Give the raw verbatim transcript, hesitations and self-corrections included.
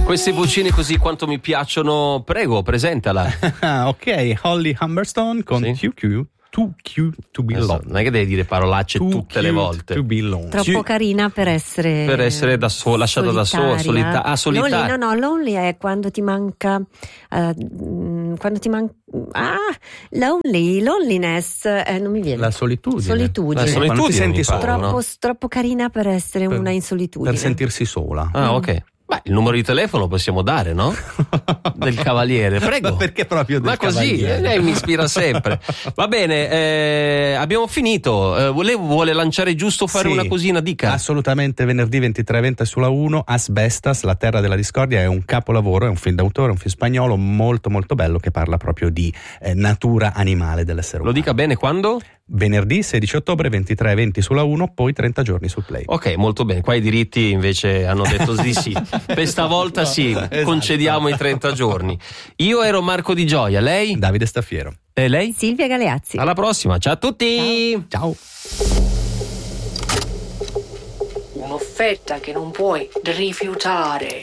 Queste vocine così quanto mi piacciono, prego, presentala. Ok, Holly Humberstone con Sì. Q Q. Too cute to be Adesso, alone. non è che devi dire parolacce Too tutte le cute volte. To be alone. Troppo Sì. carina per essere Per essere da sola, lasciata da sola, solitaria. solita- ah, solitaria. Lonely, no, no, lonely è quando ti manca eh, mm, quando ti manca ah, lonely, loneliness, eh, non mi viene. La solitudine. Solitudine. La solitudine, Quando ti senti mi pare, sola. troppo, no? troppo carina per essere Per- una in solitudine. Per sentirsi sola. Ah, ok. Beh, il numero di telefono possiamo dare, no? Del cavaliere, prego. Ma perché proprio del Ma così, eh, cavaliere? lei mi ispira sempre. Va bene, eh, abbiamo finito. Eh, volevo, vuole lanciare giusto fare Sì, una cosina, dica. Assolutamente, venerdì ventitré e venti sulla uno, Asbestas, La terra della discordia, è un capolavoro, è un film d'autore, un film spagnolo molto molto bello che parla proprio di eh, natura animale dell'essere Lo umano. dica bene quando? Venerdì sedici ottobre, ventitré e venti sulla uno, poi trenta giorni sul Play. Ok, molto bene. Qua i diritti invece hanno detto di sì. Questa volta sì, Esatto. concediamo i trenta giorni. Io ero Marco Di Gioia, lei? Davide Staffiero. E lei? Silvia Galeazzi. Alla prossima, ciao a tutti! Ciao. Un'offerta che non puoi rifiutare.